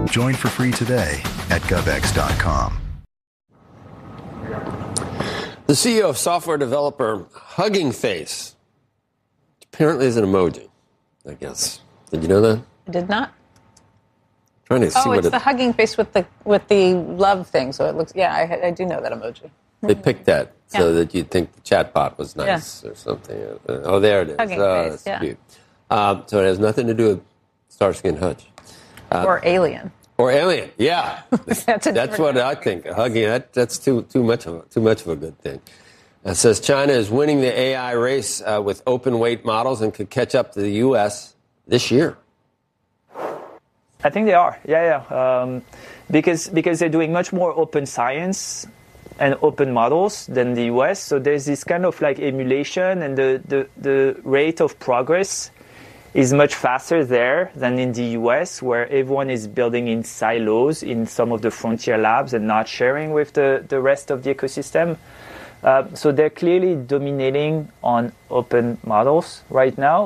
Join for free today at govx.com. The CEO of software developer Hugging Face apparently is an emoji, I guess. Did you know that? I did not. Trying to see Oh, what it's the hugging face with the love thing. So it looks. Yeah, I do know that emoji. They picked that so that you'd think the chatbot was nice or something. Oh, there it is. Hugging face, that's cute. So it has nothing to do with Starsky and Hutch. Or Alien. Or Alien, yeah. That's what I think. Hugging, that's too much of a good thing. It says China is winning the AI race with open weight models and could catch up to the U.S. this year. I think they are, because they're doing much more open science and open models than the US. So there's this kind of like emulation, and the rate of progress is much faster there than in the US, where everyone is building in silos in some of the frontier labs and not sharing with the rest of the ecosystem. So they're clearly dominating on open models right now.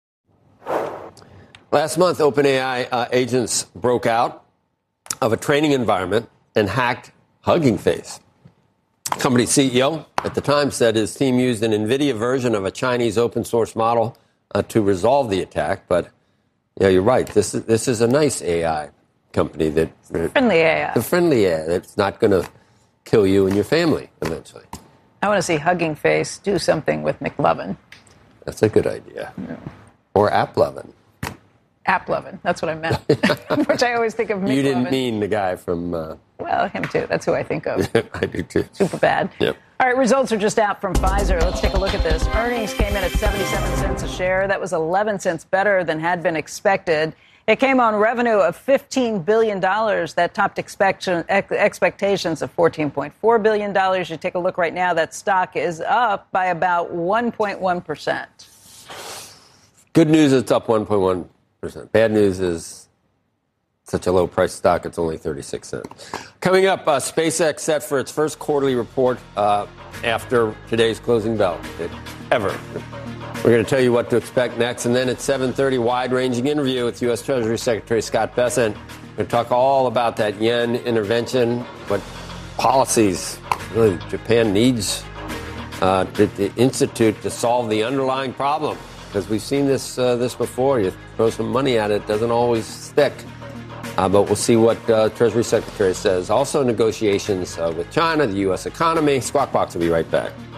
Last month, OpenAI agents broke out of a training environment and hacked Hugging Face. Company CEO at the time said his team used an NVIDIA version of a Chinese open source model to resolve the attack. But yeah, you're right. This is a nice AI company that friendly AI. The friendly AI that's not going to kill you and your family eventually. I want to see Hugging Face do something with McLovin. That's a good idea. Yeah. Or AppLovin. AppLovin. That's what I meant. Which I always think of McLovin. You didn't mean the guy from... Well, him too. That's who I think of. I do too. Super bad. Yep. All right, results are just out from Pfizer. Let's take a look at this. Earnings came in at 77 cents a share. That was 11 cents better than had been expected. It came on revenue of $15 billion. That topped expectations of $14.4 billion. You take a look right now, that stock is up by about 1.1%. Good news, it's up 1.1%. Bad news is such a low price stock, it's only 36 cents. Coming up, SpaceX set for its first quarterly report after today's closing bell, ever. We're going to tell you what to expect next. And then at 7:30, wide-ranging interview with U.S. Treasury Secretary Scott Bessent. We're going to talk all about that yen intervention, what policies really Japan needs to institute to solve the underlying problem. Because we've seen this before. You throw some money at it, it doesn't always stick. But we'll see what Treasury Secretary says. Also negotiations with China, the U.S. economy. Squawk Box will be right back.